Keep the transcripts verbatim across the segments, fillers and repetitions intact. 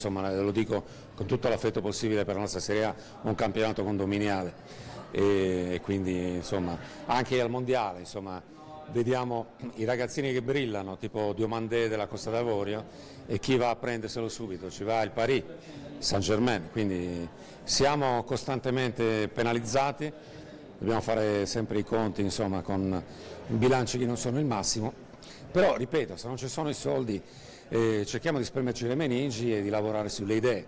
Insomma, lo dico con tutto l'affetto possibile per la nostra Serie A, un campionato condominiale e quindi insomma anche al mondiale insomma, vediamo i ragazzini che brillano tipo Diomandé della Costa d'Avorio e chi va a prenderselo subito, ci va il Paris Saint-Germain, quindi siamo costantemente penalizzati, dobbiamo fare sempre i conti insomma, con bilanci che non sono il massimo, però ripeto, se non ci sono i soldi eh, cerchiamo di spremerci le meningi e di lavorare sulle idee.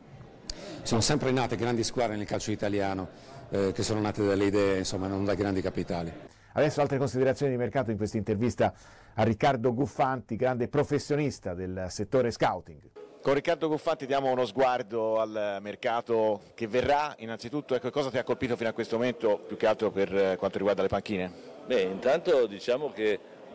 Sono sempre nate grandi squadre nel calcio italiano eh, che sono nate dalle idee, insomma, non da grandi capitali. Adesso altre considerazioni di mercato in questa intervista a Riccardo Guffanti, grande professionista del settore scouting. Con Riccardo Guffanti diamo uno sguardo al mercato che verrà. Innanzitutto, ecco, cosa ti ha colpito fino a questo momento, più che altro per quanto riguarda le panchine? Beh, intanto diciamo che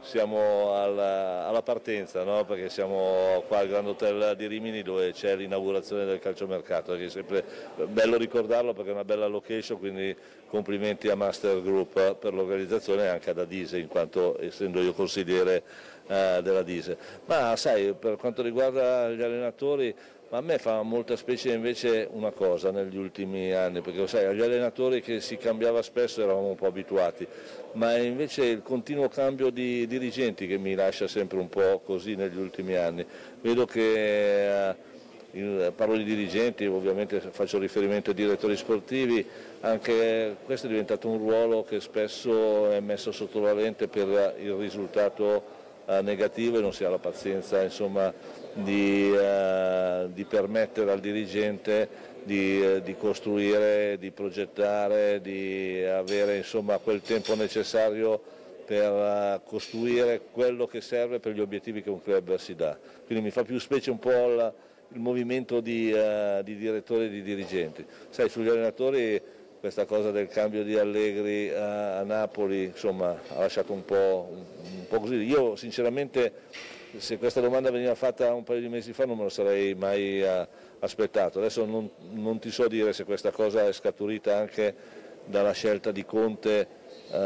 siamo alla, alla partenza, no? Perché siamo qua al Grand Hotel di Rimini dove c'è l'inaugurazione del calciomercato, che è sempre bello ricordarlo perché è una bella location, quindi complimenti a Master Group per l'organizzazione e anche ad Adise, in quanto essendo io consigliere eh, della Adise. Ma sai, per quanto riguarda gli allenatori, ma a me fa molta specie invece una cosa negli ultimi anni, perché sai, agli allenatori che si cambiava spesso eravamo un po' abituati, ma è invece il continuo cambio di dirigenti che mi lascia sempre un po' così negli ultimi anni. Vedo che, eh, parlo di dirigenti, ovviamente faccio riferimento ai direttori sportivi, anche questo è diventato un ruolo che spesso è messo sotto la lente per il risultato eh, negativo e non si ha la pazienza insomma, di, eh, di permettere al dirigente di, eh, di costruire, di progettare, di avere insomma, quel tempo necessario per uh, costruire quello che serve per gli obiettivi che un club si dà. Quindi mi fa più specie un po' il, il movimento di, uh, di direttori e di dirigenti. Sai, sugli allenatori questa cosa del cambio di Allegri a, a Napoli insomma, ha lasciato un po', un, un po' così. Io sinceramente, se questa domanda veniva fatta un paio di mesi fa non me lo sarei mai uh, aspettato. Adesso non, non ti so dire se questa cosa è scaturita anche dalla scelta di Conte,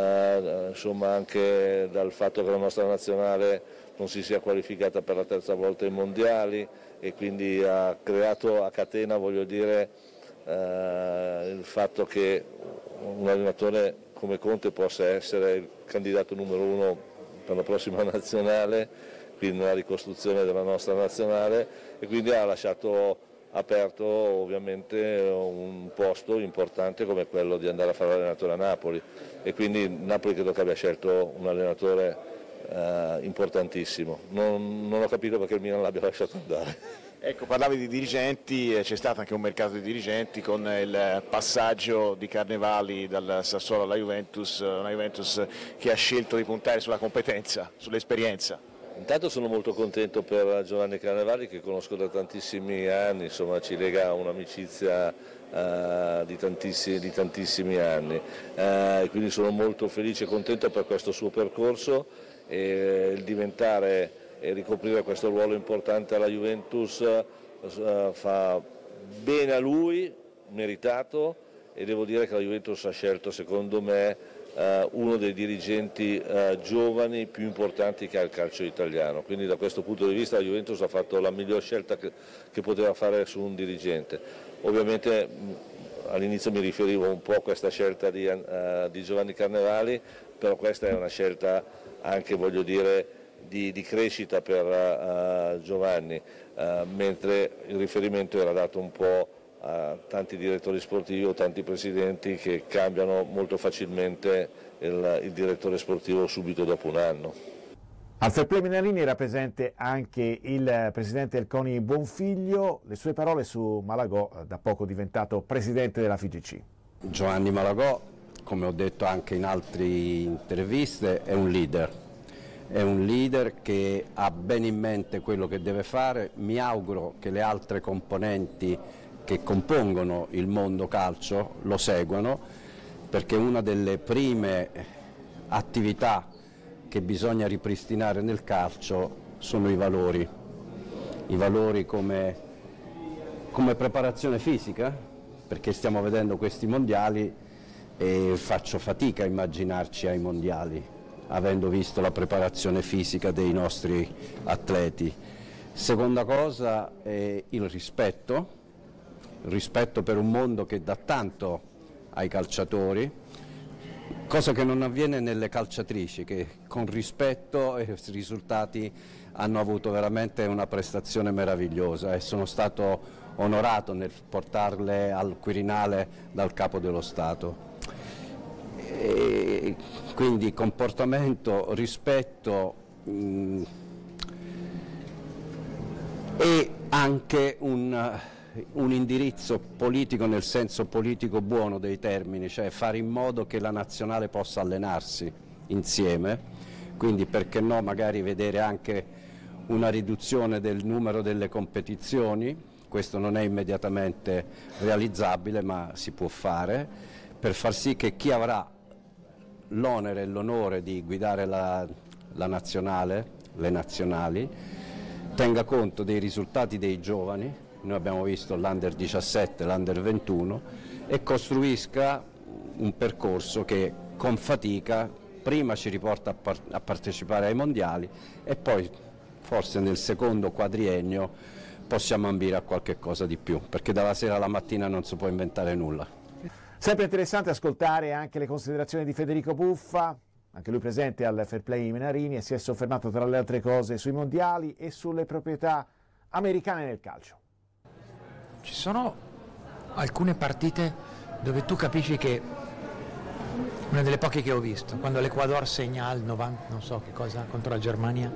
uh, insomma anche dal fatto che la nostra nazionale non si sia qualificata per la terza volta ai mondiali e quindi ha creato a catena, voglio dire, uh, il fatto che un allenatore come Conte possa essere il candidato numero uno per la prossima nazionale, quindi una ricostruzione della nostra nazionale, e quindi ha lasciato aperto ovviamente un posto importante come quello di andare a fare l'allenatore a Napoli, e quindi Napoli credo che abbia scelto un allenatore eh, importantissimo. Non, non ho capito perché il Milan l'abbia lasciato andare. Ecco, parlavi di dirigenti, c'è stato anche un mercato di dirigenti con il passaggio di Carnevali dal Sassuolo alla Juventus, una Juventus che ha scelto di puntare sulla competenza, sull'esperienza. Intanto sono molto contento per Giovanni Carnevali, che conosco da tantissimi anni, insomma ci lega un'amicizia uh, di, tantissimi, di tantissimi anni, uh, quindi sono molto felice e contento per questo suo percorso e il diventare e ricoprire questo ruolo importante alla Juventus uh, fa bene a lui, meritato, e devo dire che la Juventus ha scelto secondo me Uh, uno dei dirigenti uh, giovani più importanti che ha il calcio italiano, quindi da questo punto di vista la Juventus ha fatto la miglior scelta che, che poteva fare su un dirigente. Ovviamente mh, all'inizio mi riferivo un po' a questa scelta di, uh, di Giovanni Carnevali, però questa è una scelta anche, voglio dire, di, di crescita per uh, Giovanni, uh, mentre il riferimento era dato un po' a tanti direttori sportivi o tanti presidenti che cambiano molto facilmente il, il direttore sportivo subito dopo un anno. Al fair play Menarini era presente anche il presidente del CONI Bonfiglio, le sue parole su Malagò, da poco diventato presidente della F I G C. Giovanni Malagò, come ho detto anche in altre interviste, è un leader. È un leader che ha bene in mente quello che deve fare. Mi auguro che le altre componenti che compongono il mondo calcio lo seguano, perché una delle prime attività che bisogna ripristinare nel calcio sono i valori, i valori come, come preparazione fisica, perché stiamo vedendo questi mondiali e faccio fatica a immaginarci ai mondiali, avendo visto la preparazione fisica dei nostri atleti. Seconda cosa è il rispetto, il rispetto per un mondo che dà tanto ai calciatori, cosa che non avviene nelle calciatrici, che con rispetto e risultati hanno avuto veramente una prestazione meravigliosa e sono stato onorato nel portarle al Quirinale dal Capo dello Stato. E quindi comportamento, rispetto mh, e anche un, un indirizzo politico nel senso politico buono dei termini, cioè fare in modo che la nazionale possa allenarsi insieme, quindi perché no magari vedere anche una riduzione del numero delle competizioni. Questo non è immediatamente realizzabile, ma si può fare, per far sì che chi avrà l'onere e l'onore di guidare la, la nazionale, le nazionali, tenga conto dei risultati dei giovani, noi abbiamo visto l'Under diciassette, l'Under ventuno, e costruisca un percorso che con fatica prima ci riporta a, par a partecipare ai mondiali e poi forse nel secondo quadriennio possiamo ambire a qualche cosa di più, perché dalla sera alla mattina non si può inventare nulla. Sempre interessante ascoltare anche le considerazioni di Federico Buffa, anche lui presente al Fair Play Menarini, e si è soffermato tra le altre cose sui mondiali e sulle proprietà americane nel calcio. Ci sono alcune partite dove tu capisci che, una delle poche che ho visto, quando l'Ecuador segna al novanta, non so che cosa, contro la Germania,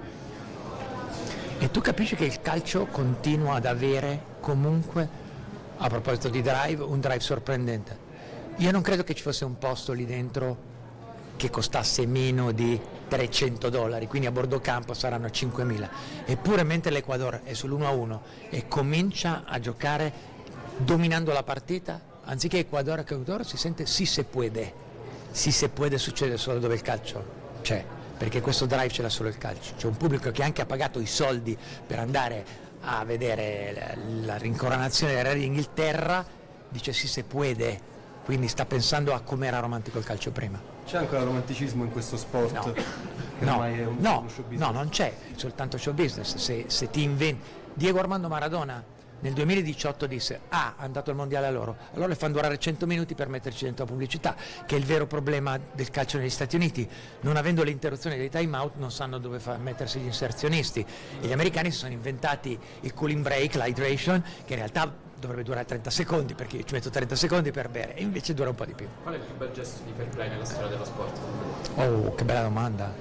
e tu capisci che il calcio continua ad avere comunque, a proposito di drive, un drive sorprendente. Io non credo che ci fosse un posto lì dentro che costasse meno di trecento dollari, quindi a bordo campo saranno cinquemila. Eppure mentre l'Ecuador è sull'uno a uno e comincia a giocare dominando la partita, anziché Ecuador Ecuador si sente si se puede, si se puede succede solo dove il calcio c'è, perché questo drive ce l'ha solo il calcio. C'è un pubblico che anche ha pagato i soldi per andare a vedere la, la rincoronazione del Re d'Inghilterra, dice si se puede, quindi sta pensando a come era romantico il calcio prima. C'è ancora romanticismo in questo sport? No, che no, ormai è un no, show business? no, non c'è soltanto show business. Se, se ti inventi, Diego Armando Maradona nel duemiladiciotto disse ah, è andato al mondiale a loro, allora le fanno durare cento minuti per metterci dentro la pubblicità, che è il vero problema del calcio negli Stati Uniti. Non avendo le interruzioni dei time out non sanno dove far mettersi gli inserzionisti, e gli americani si sono inventati il cooling break, l'hydration, che in realtà dovrebbe durare trenta secondi, perché io ci metto trenta secondi per bere, e invece dura un po' di più. Qual è il più bel gesto di fair play nella storia dello sport? Oh, che bella domanda,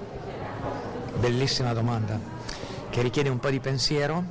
bellissima domanda, che richiede un po' di pensiero.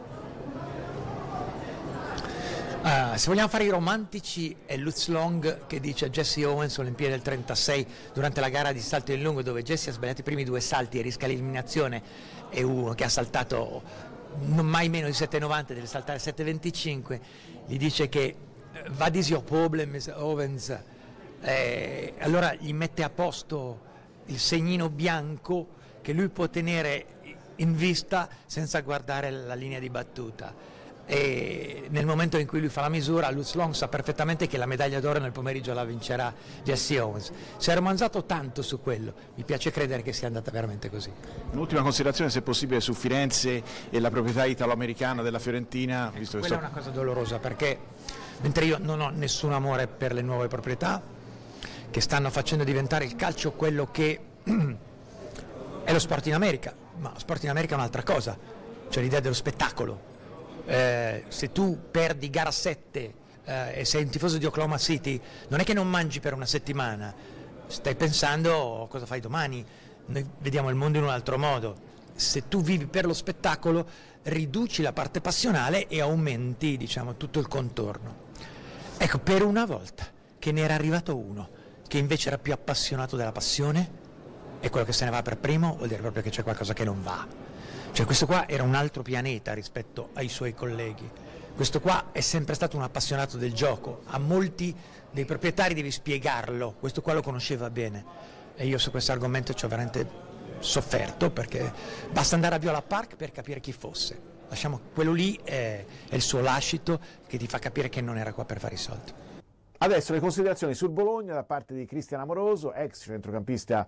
Uh, se vogliamo fare i romantici, è Lutz Long che dice a Jesse Owens, Olimpiadi del trentasei, durante la gara di salto in lungo, dove Jesse ha sbagliato i primi due salti e rischia l'eliminazione, e uno che ha saltato non mai meno di sette virgola novanta, deve saltare sette virgola venticinque, gli dice che what is your problem, Owens? Eh, allora gli mette a posto il segnino bianco che lui può tenere in vista senza guardare la linea di battuta, e nel momento in cui lui fa la misura, Lutz Long sa perfettamente che la medaglia d'oro nel pomeriggio la vincerà Jesse Owens. Si è romanzato tanto su quello, mi piace credere che sia andata veramente così. Un'ultima considerazione, se possibile, su Firenze e la proprietà italo-americana della Fiorentina, Ecco, visto che quella so... è una cosa dolorosa, perché mentre io non ho nessun amore per le nuove proprietà che stanno facendo diventare il calcio quello che è lo sport in America, ma lo sport in America è un'altra cosa, cioè l'idea dello spettacolo. Eh, se tu perdi gara sette eh, e sei un tifoso di Oklahoma City, non è che non mangi per una settimana, stai pensando cosa fai domani. Noi vediamo il mondo in un altro modo. Se tu vivi per lo spettacolo, riduci la parte passionale e aumenti, diciamo, tutto il contorno. Ecco, per una volta che ne era arrivato uno che invece era più appassionato della passione, e quello che se ne va per primo vuol dire proprio che c'è qualcosa che non va. Cioè questo qua era un altro pianeta rispetto ai suoi colleghi. Questo qua è sempre stato un appassionato del gioco. A molti dei proprietari devi spiegarlo, questo qua lo conosceva bene. E io su questo argomento ci ho veramente sofferto, perché basta andare a Viola Park per capire chi fosse. Lasciamo, quello lì è, è il suo lascito che ti fa capire che non era qua per fare i soldi. Adesso le considerazioni sul Bologna da parte di Cristian Amoroso, ex centrocampista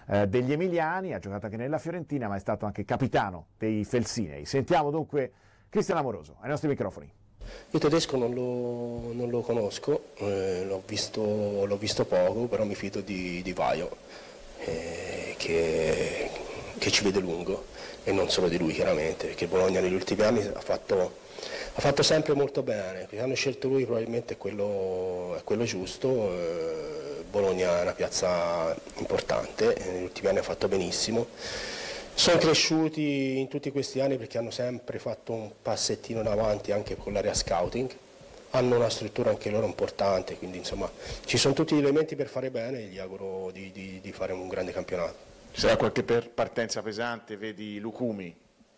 eh, degli emiliani, ha giocato anche nella Fiorentina, ma è stato anche capitano dei Felsinei. Sentiamo dunque Cristian Amoroso ai nostri microfoni. Io tedesco non lo, non lo conosco, eh, l'ho visto, l'ho visto poco, però mi fido di, di Vaio, eh, che, che ci vede lungo, e non solo di lui chiaramente, perché Bologna negli ultimi anni ha fatto, ha fatto sempre molto bene, perché hanno scelto lui probabilmente è quello, è quello giusto. eh, Bologna è una piazza importante, e negli ultimi anni ha fatto benissimo. Sono cresciuti in tutti questi anni perché hanno sempre fatto un passettino in avanti anche con l'area scouting, hanno una struttura anche loro importante, quindi insomma ci sono tutti gli elementi per fare bene e gli auguro di, di, di fare un grande campionato. Ci sarà qualche per partenza pesante, vedi Lucumi?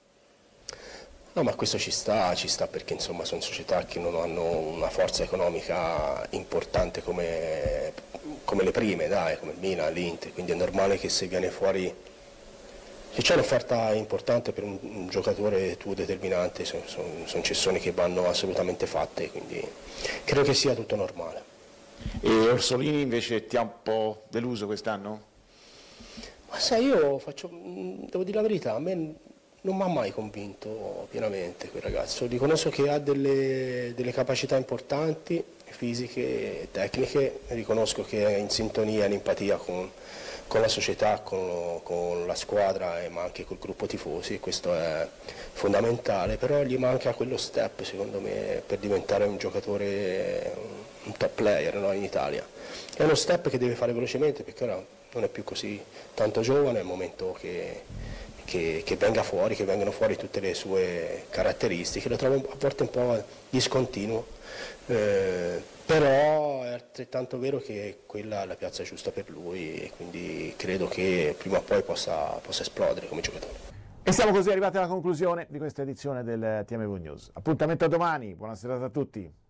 No, ma questo ci sta, ci sta perché insomma sono società che non hanno una forza economica importante come, come le prime, dai, come il Milan, l'Inter, quindi è normale che se viene fuori, se c'è un'offerta importante per un, un giocatore tu determinante, sono, sono, sono cessioni che vanno assolutamente fatte, quindi credo che sia tutto normale. E Orsolini invece ti ha un po' deluso quest'anno? Ma sai, io faccio, devo dire la verità, a me non mi ha mai convinto pienamente quel ragazzo, riconosco che ha delle, delle capacità importanti, fisiche, tecniche, riconosco che è in sintonia, in empatia con, con la società, con, con la squadra, ma anche col gruppo tifosi, e questo è fondamentale, però gli manca quello step secondo me per diventare un giocatore, un top player, no, in Italia. È uno step che deve fare velocemente perché ora non è più così tanto giovane, è il momento che, che, che venga fuori, che vengano fuori tutte le sue caratteristiche. Lo trovo a volte un po' discontinuo, eh, però è altrettanto vero che quella è la piazza giusta per lui e quindi credo che prima o poi possa, possa esplodere come giocatore. E siamo così arrivati alla conclusione di questa edizione del T M V News. Appuntamento a domani, buona serata a tutti.